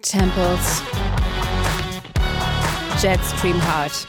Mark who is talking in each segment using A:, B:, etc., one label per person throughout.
A: Temples, Jetstream Heart.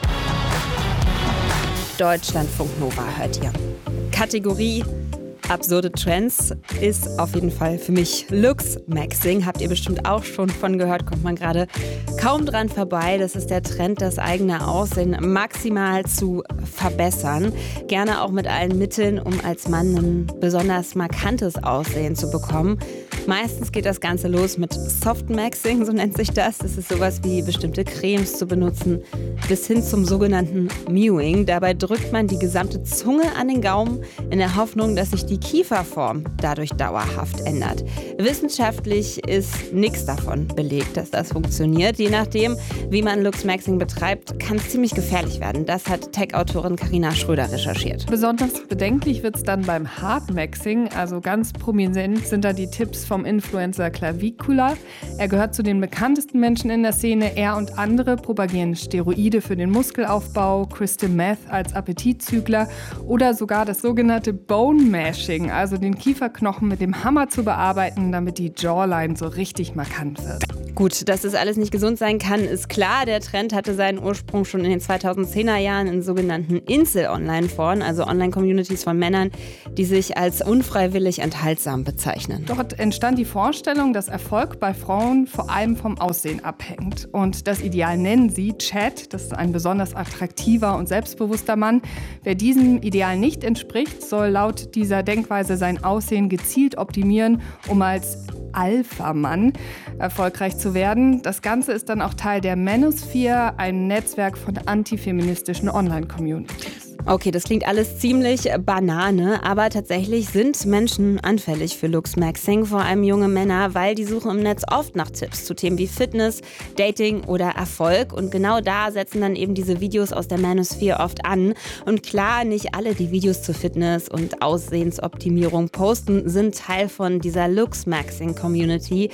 A: Deutschlandfunk Nova hört ihr. Kategorie absurde Trends ist auf jeden Fall für mich Looks-Maxing. Habt ihr bestimmt auch schon von gehört, kommt man gerade kaum dran vorbei. Das ist der Trend, das eigene Aussehen maximal zu verbessern. Gerne auch mit allen Mitteln, um als Mann ein besonders markantes Aussehen zu bekommen. Meistens geht das Ganze los mit Soft-Maxing, so nennt sich das. Das ist sowas wie bestimmte Cremes zu benutzen, bis hin zum sogenannten Mewing. Dabei drückt man die gesamte Zunge an den Gaumen in der Hoffnung, dass sich die Kieferform dadurch dauerhaft ändert. Wissenschaftlich ist nichts davon belegt, dass das funktioniert. Je nachdem, wie man Looks-Maxing betreibt, kann es ziemlich gefährlich werden. Das hat Tech-Autorin Carina Schröder recherchiert.
B: Besonders bedenklich wird es dann beim Hard-Maxing. Also ganz prominent sind da die Tipps vom Influencer Clavicula. Er gehört zu den bekanntesten Menschen in der Szene. Er und andere propagieren Steroide für den Muskelaufbau, Crystal Meth als Appetitzügler oder sogar das sogenannte Bone Mashing, also den Kieferknochen mit dem Hammer zu bearbeiten, damit die Jawline so richtig markant wird.
A: Gut, dass das alles nicht gesund sein kann, ist klar. Der Trend hatte seinen Ursprung schon in den 2010er Jahren in sogenannten Incel-Online-Foren, also Online-Communities von Männern, die sich als unfreiwillig enthaltsam bezeichnen.
B: Dort entstand die Vorstellung, dass Erfolg bei Frauen vor allem vom Aussehen abhängt. Und das Ideal nennen sie Chad, das ist ein besonders attraktiver und selbstbewusster Mann. Wer diesem Ideal nicht entspricht, soll laut dieser Denkweise sein Aussehen gezielt optimieren, um als Alpha-Mann erfolgreich zu werden. Das Ganze ist dann auch Teil der Manosphere, einem Netzwerk von antifeministischen Online-Communities.
A: Okay, das klingt alles ziemlich Banane, aber tatsächlich sind Menschen anfällig für Looks-Maxing, vor allem junge Männer, weil die suchen im Netz oft nach Tipps zu Themen wie Fitness, Dating oder Erfolg. Und genau da setzen dann eben diese Videos aus der Manosphere oft an. Und klar, nicht alle, die Videos zur Fitness und Aussehensoptimierung posten, sind Teil von dieser Looks-Maxing-Community.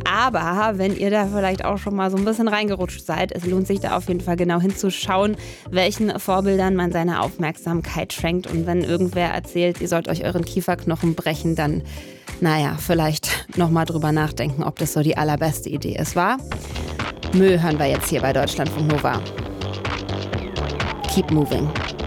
A: Aber wenn ihr da vielleicht auch schon mal so ein bisschen reingerutscht seid, es lohnt sich da auf jeden Fall genau hinzuschauen, welchen Vorbildern man seine Aufmerksamkeit schenkt. Und wenn irgendwer erzählt, ihr sollt euch euren Kieferknochen brechen, dann, vielleicht nochmal drüber nachdenken, ob das so die allerbeste Idee ist, wa? Müll hören wir jetzt hier bei Deutschlandfunk Nova. Keep moving.